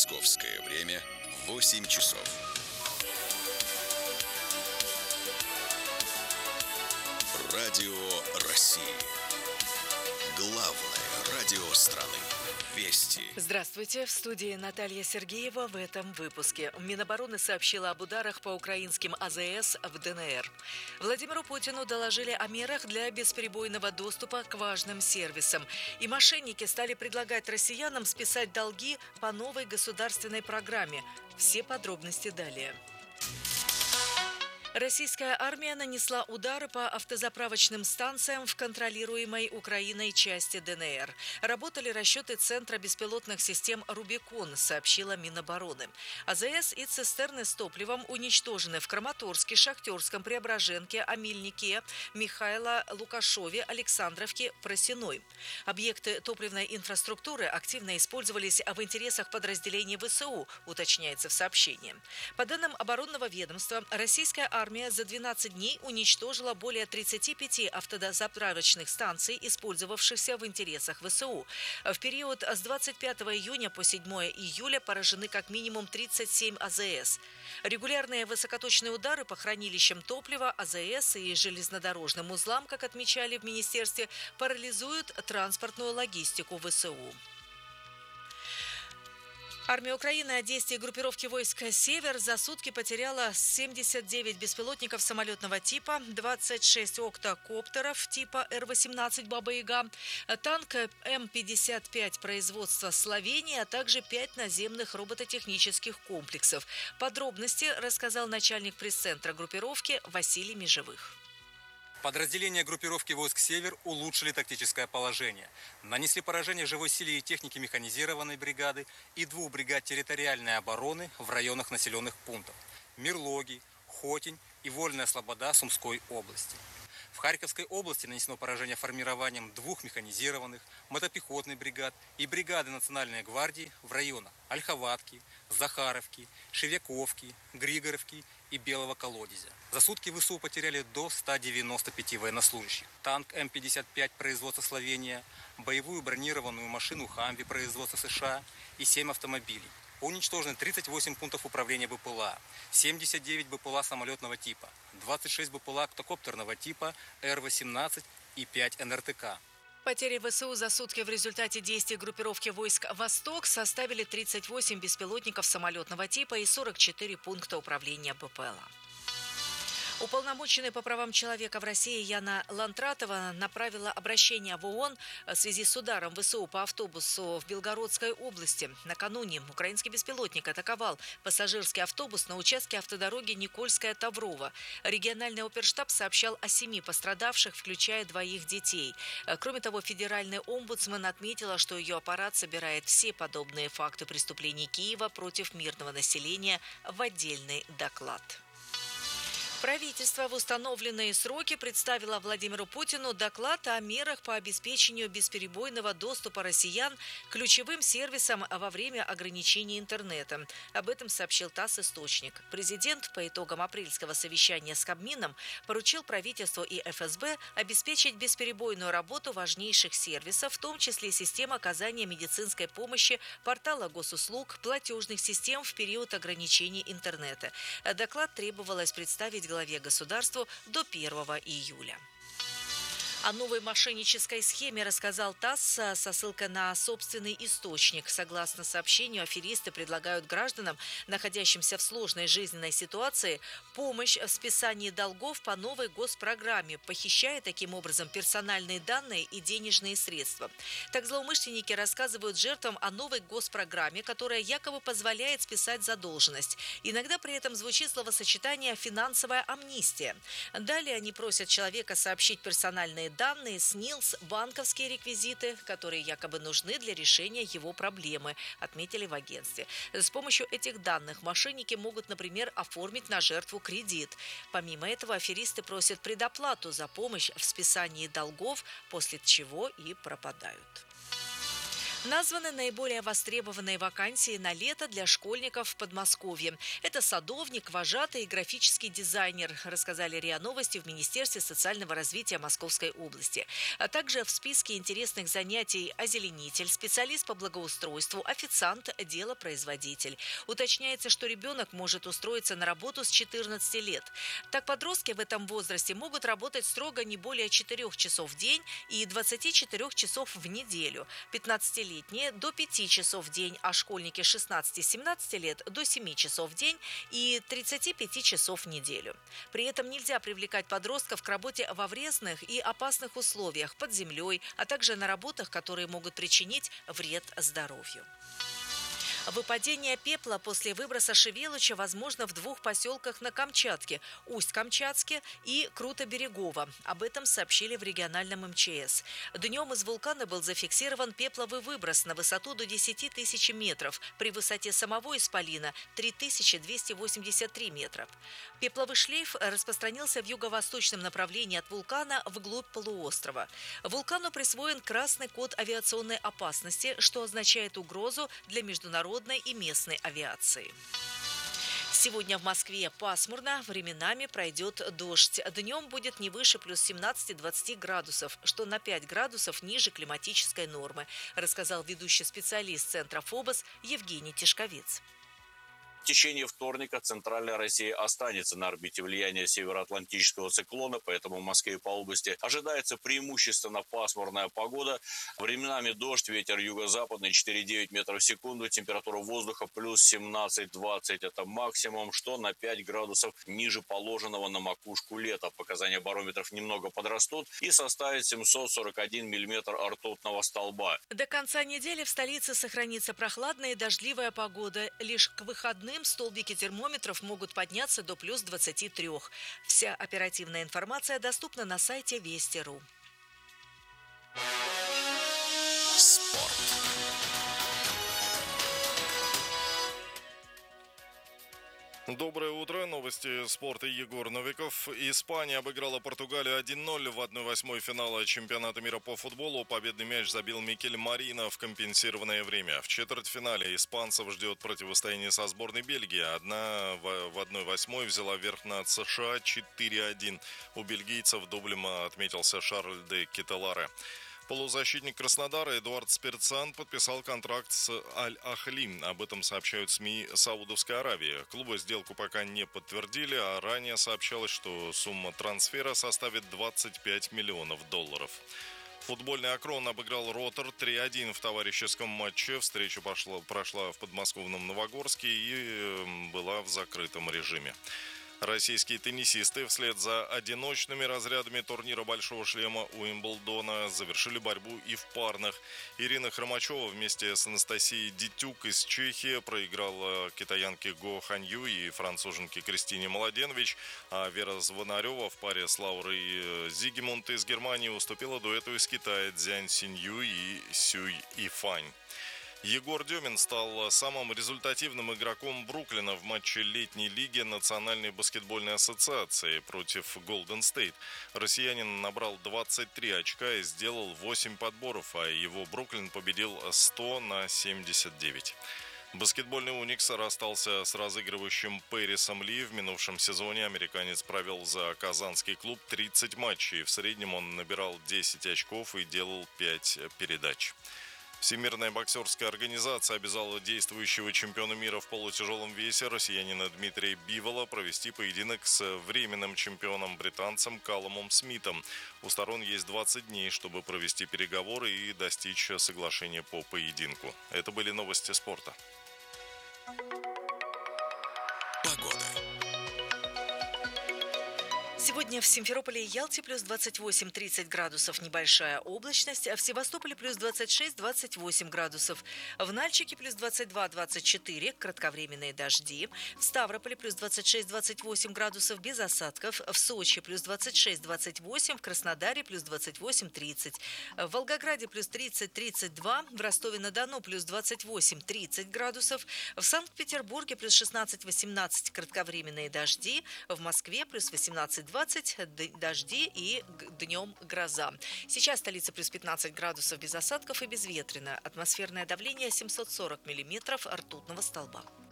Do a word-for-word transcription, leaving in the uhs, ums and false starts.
Московское время восемь часов. Радио России. Главное радио страны. Вести. Здравствуйте. В студии Наталья Сергеева. В этом выпуске. Минобороны сообщила об ударах по украинским А З С в Д Н Р. Владимиру Путину доложили о мерах для бесперебойного доступа к важным сервисам. И мошенники стали предлагать россиянам списать долги по новой государственной программе. Все подробности далее. Российская армия нанесла удары по автозаправочным станциям в контролируемой Украиной части Д Н Р. Работали расчеты Центра беспилотных систем «Рубикон», сообщила Минобороны. А З С и цистерны с топливом уничтожены в Краматорске, Шахтерском, Преображенке, Амельнике, Михайло, Лукашове, Александровке, Просиной. Объекты топливной инфраструктуры активно использовались в интересах подразделений В С У, уточняется в сообщении. По данным оборонного ведомства, российская армия Армия за двенадцать дней уничтожила более тридцати пяти автозаправочных станций, использовавшихся в интересах В С У. В период с двадцать пятого июня по седьмое июля поражены как минимум тридцать семь А З С. Регулярные высокоточные удары по хранилищам топлива, А З С и железнодорожным узлам, как отмечали в министерстве, парализуют транспортную логистику В С У. Армия Украины от действий группировки войск «Север» за сутки потеряла семьдесят девять беспилотников самолетного типа, двадцать шесть октокоптеров типа Р восемнадцать «Баба-Яга», танк М пятьдесят пять производства Словении, а также пять наземных робототехнических комплексов. Подробности рассказал начальник пресс-центра группировки Василий Межевых. Подразделения группировки войск «Север» улучшили тактическое положение. Нанесли поражение живой силе и технике механизированной бригады и двух бригад территориальной обороны в районах населенных пунктов Мирлоги, Хотень и Вольная Слобода Сумской области. В Харьковской области нанесено поражение формированием двух механизированных, мотопехотных бригад и бригады Национальной гвардии в районах Ольховатки, Захаровки, Шевяковки, Григоровки и Белого Колодезя. За сутки В С У потеряли до ста девяноста пяти военнослужащих. Танк М пятьдесят пять производства Словения, боевую бронированную машину «Хамви» производства С Ш А и семь автомобилей. Уничтожены тридцать восемь пунктов управления Б П Л А, семьдесят девять Б П Л А самолетного типа, двадцать шесть Б П Л А октокоптерного типа Р восемнадцать и пять Н Р Т К. Потери В С У за сутки в результате действий группировки войск «Восток» составили тридцать восемь беспилотников самолетного типа и сорок четыре пункта управления Б П Л А. Уполномоченная по правам человека в России Яна Лантратова направила обращение в О О Н в связи с ударом В С У по автобусу в Белгородской области. Накануне украинский беспилотник атаковал пассажирский автобус на участке автодороги Никольская-Таврова. Региональный оперштаб сообщал о семи пострадавших, включая двоих детей. Кроме того, федеральный омбудсмен отметила, что ее аппарат собирает все подобные факты преступлений Киева против мирного населения в отдельный доклад. Правительство в установленные сроки представило Владимиру Путину доклад о мерах по обеспечению бесперебойного доступа россиян к ключевым сервисам во время ограничений интернета. Об этом сообщил ТАСС источник. Президент по итогам апрельского совещания с Кабмином поручил правительству и Эф Эс Бэ обеспечить бесперебойную работу важнейших сервисов, в том числе систем оказания медицинской помощи, портала госуслуг, платежных систем в период ограничений интернета. Доклад требовалось представить главе государства до первого июля. О новой мошеннической схеме рассказал ТАСС со ссылкой на собственный источник. Согласно сообщению, аферисты предлагают гражданам, находящимся в сложной жизненной ситуации, помощь в списании долгов по новой госпрограмме, похищая таким образом персональные данные и денежные средства. Так злоумышленники рассказывают жертвам о новой госпрограмме, которая якобы позволяет списать задолженность. Иногда при этом звучит словосочетание «финансовая амнистия». Далее они просят человека сообщить персональные данные, С Н И Л С, банковские реквизиты, которые якобы нужны для решения его проблемы, отметили в агентстве. С помощью этих данных мошенники могут, например, оформить на жертву кредит. Помимо этого, аферисты просят предоплату за помощь в списании долгов, после чего и пропадают. Названы наиболее востребованные вакансии на лето для школьников в Подмосковье. Это садовник, вожатый и графический дизайнер, рассказали РИА Новости в Министерстве социального развития Московской области. А также в списке интересных занятий озеленитель, специалист по благоустройству, официант, делопроизводитель. Уточняется, что ребенок может устроиться на работу с четырнадцати лет. Так, подростки в этом возрасте могут работать строго не более четырёх часов в день и двадцати четырёх часов в неделю. пятнадцатилетние до пяти часов в день, а школьники шестнадцати-семнадцати лет до семи часов в день и тридцати пяти часов в неделю. При этом нельзя привлекать подростков к работе во вредных и опасных условиях, под землей, а также на работах, которые могут причинить вред здоровью. Выпадение пепла после выброса Шевелыча возможно в двух поселках на Камчатке – Усть-Камчатске и Круто-Берегово. Об этом сообщили в региональном эм че эс. Днем из вулкана был зафиксирован пепловый выброс на высоту до десяти тысяч метров, при высоте самого исполина – три тысячи двести восемьдесят три метра. Пепловый шлейф распространился в юго-восточном направлении от вулкана вглубь полуострова. Вулкану присвоен красный код авиационной опасности, что означает угрозу для международной и местной авиации. Сегодня в Москве пасмурно, временами пройдет дождь. Днем будет не выше плюс семнадцати-двадцати градусов, что на пять градусов ниже климатической нормы, рассказал ведущий специалист Центра ФОБОС Евгений Тишковец. В течение вторника центральная Россия останется на орбите влияния североатлантического циклона, поэтому в Москве и по области ожидается преимущественно пасмурная погода. Временами дождь, ветер юго-западный четыре-девять метров в секунду, температура воздуха плюс семнадцать-двадцать, это максимум, что на пять градусов ниже положенного на макушку лета. Показания барометров немного подрастут и составят семьсот сорок один миллиметр ртутного столба. До конца недели в столице сохранится прохладная и дождливая погода. Лишь к выходным столбики термометров могут подняться до плюс двадцати трёх. Вся оперативная информация доступна на сайте Вести точка ру. Спорт. Доброе утро. Новости спорта. Егор Новиков. Испания обыграла Португалию один ноль в одной восьмой финала чемпионата мира по футболу. Победный мяч забил Микель Марина в компенсированное время. В четвертьфинале испанцев ждет противостояние со сборной Бельгии. Одна в одной восьмой взяла верх над США четыре один. У бельгийцев дублем отметился Шарль де Кетеларе. Полузащитник Краснодара Эдуард Спиртсан подписал контракт с Аль-Ахли. Об этом сообщают СМИ Саудовской Аравии. Клубы сделку пока не подтвердили, а ранее сообщалось, что сумма трансфера составит двадцать пять миллионов долларов. Футбольный Акрон обыграл Ротор три один в товарищеском матче. Встреча пошла, прошла в подмосковном Новогорске и была в закрытом режиме. Российские теннисисты вслед за одиночными разрядами турнира «Большого шлема» Уимблдона завершили борьбу и в парных. Ирина Хромачева вместе с Анастасией Дитюк из Чехии проиграла китаянке Го Ханью и француженке Кристине Младенович, а Вера Звонарева в паре с Лаурой Зигмунд из Германии уступила дуэту из Китая Цзянь Синью и Сюй Ифань. Егор Демин стал самым результативным игроком Бруклина в матче летней лиги Национальной баскетбольной ассоциации против Голден Стейт. Россиянин набрал двадцать три очка и сделал восемь подборов, а его Бруклин победил сто на семьдесят девять. Баскетбольный «Уникс» расстался с разыгрывающим Пэрисом Ли. В минувшем сезоне американец провел за казанский клуб тридцать матчей. В среднем он набирал десять очков и делал пять передач. Всемирная боксерская организация обязала действующего чемпиона мира в полутяжелом весе россиянина Дмитрия Бивола провести поединок с временным чемпионом британцем Калумом Смитом. У сторон есть двадцать дней, чтобы провести переговоры и достичь соглашения по поединку. Это были новости спорта. Погода. Сегодня в Симферополе и Ялте плюс двадцать восемь-тридцать градусов, небольшая облачность, а в Севастополе плюс двадцать шесть-двадцать восемь градусов. В Нальчике плюс двадцать два-двадцать четыре, кратковременные дожди. В Ставрополе плюс двадцать шесть-двадцать восемь градусов, без осадков. В Сочи плюс двадцать шесть-двадцать восемь, в Краснодаре плюс двадцать восемь-тридцать. В Волгограде плюс тридцать-тридцать два, в Ростове-на-Дону плюс двадцать восемь-тридцать градусов. В Санкт-Петербурге плюс шестнадцать-восемнадцать, кратковременные дожди. В Москве плюс восемнадцать-двадцать двадцать, дожди и днем гроза. Сейчас столица плюс пятнадцать градусов без осадков и безветренно. Атмосферное давление семьсот сорок миллиметров ртутного столба.